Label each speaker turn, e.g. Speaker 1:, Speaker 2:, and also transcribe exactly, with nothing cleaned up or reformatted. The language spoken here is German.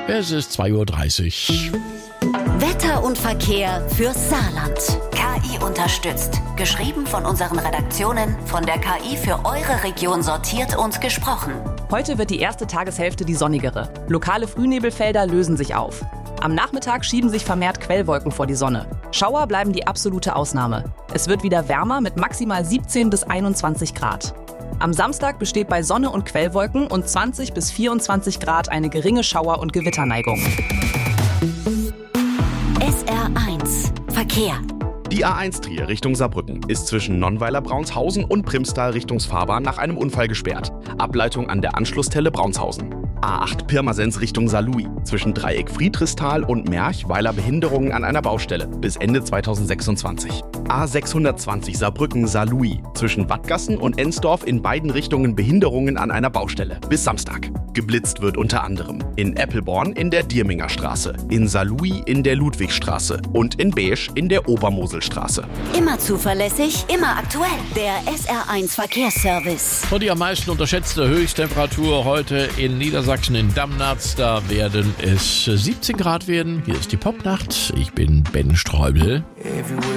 Speaker 1: Es ist zwei Uhr dreißig.
Speaker 2: Wetter und Verkehr fürs Saarland. K I unterstützt. Geschrieben von unseren Redaktionen, von der K I für eure Region sortiert und gesprochen.
Speaker 3: Heute wird die erste Tageshälfte die sonnigere. Lokale Frühnebelfelder lösen sich auf. Am Nachmittag schieben sich vermehrt Quellwolken vor die Sonne. Schauer bleiben die absolute Ausnahme. Es wird wieder wärmer mit maximal siebzehn bis einundzwanzig Grad. Am Samstag besteht bei Sonne und Quellwolken und zwanzig bis vierundzwanzig Grad eine geringe Schauer- und Gewitterneigung.
Speaker 2: S R eins Verkehr.
Speaker 4: Die A eins Trier Richtung Saarbrücken ist zwischen Nonnweiler-Braunshausen und Primstal Richtungsfahrbahn nach einem Unfall gesperrt. Ableitung an der Anschlusstelle Braunshausen. A acht Pirmasens Richtung Saarlouis. Zwischen Dreieck Friedrichsthal und Merch Weiler Behinderungen an einer Baustelle bis Ende zweitausendsechsundzwanzig. A sechshundertzwanzig Saarbrücken Saarlouis. Zwischen Wattgassen und Ensdorf in beiden Richtungen Behinderungen an einer Baustelle bis Samstag. Geblitzt wird unter anderem in Eppelborn in der Dierminger Straße, in Saarlouis in der Ludwigstraße und in Beesch in der Obermoselstraße.
Speaker 2: Immer zuverlässig, immer aktuell. Der S R eins Verkehrsservice.
Speaker 1: Und die am meisten unterschätzte Höchsttemperatur heute in Niedersachsen in Damnatz. Da werden es siebzehn Grad werden. Hier ist die Popnacht. Ich bin Ben Streubel.